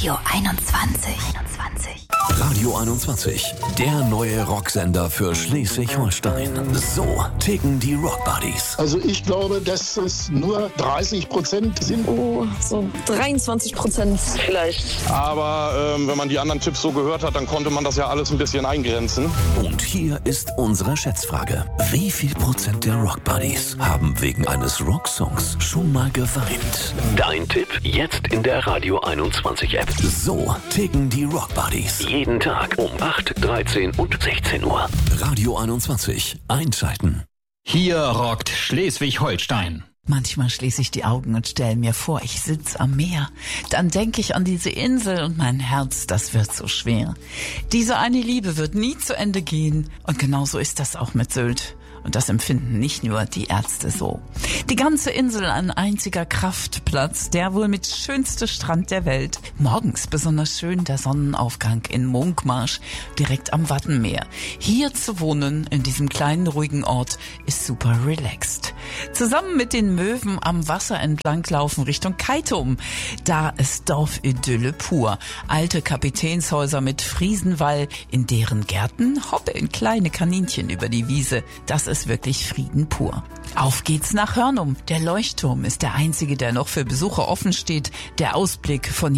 Radio 21. Radio 21, der neue Rocksender für Schleswig-Holstein. So ticken die Rock Buddies. Also ich glaube, dass es nur 30% sind. Oh, so 23% vielleicht. Aber wenn man die anderen Tipps so gehört hat, dann konnte man das ja alles ein bisschen eingrenzen. Und hier ist unsere Schätzfrage. Wie viel Prozent der Rock Buddies haben wegen eines Rocksongs schon mal geweint? Dein Tipp jetzt in der Radio 21 App. So ticken die Rock Buddies. Jeden Tag um 8, 13 und 16 Uhr. Radio 21. Einschalten. Hier rockt Schleswig-Holstein. Manchmal schließe ich die Augen und stelle mir vor, ich sitze am Meer. Dann denke ich an diese Insel und mein Herz, das wird so schwer. Diese eine Liebe wird nie zu Ende gehen. Und genauso ist das auch mit Sylt. Und das empfinden nicht nur die Ärzte so. Die ganze Insel ein einziger Kraftplatz, der wohl mit schönste Strand der Welt. Morgens besonders schön der Sonnenaufgang in Munkmarsch, direkt am Wattenmeer. Hier zu wohnen, in diesem kleinen, ruhigen Ort, ist super relaxed. Zusammen mit den Möwen am Wasser entlanglaufen Richtung Keitum. Da ist Dorfidylle pur. Alte Kapitänshäuser mit Friesenwall, in deren Gärten hoppeln kleine Kaninchen über die Wiese. Das ist wirklich Frieden pur. Auf geht's nach Hörnum. Der Leuchtturm ist der einzige, der noch für Besucher offen steht. Der Ausblick von